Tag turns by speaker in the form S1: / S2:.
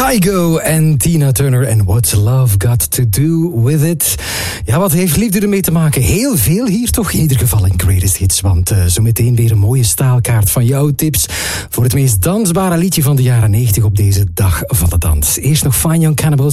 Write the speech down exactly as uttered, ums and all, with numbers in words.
S1: Kygo en Tina Turner en What's Love Got To Do With It. Ja, wat heeft liefde ermee te maken? Heel veel hier toch in ieder geval in Greatest Hits. Want uh, zo meteen weer een mooie staalkaart van jouw tips voor het meest dansbare liedje van de jaren negentig op deze dag van de dans. Eerst nog Fine Young Cannibals.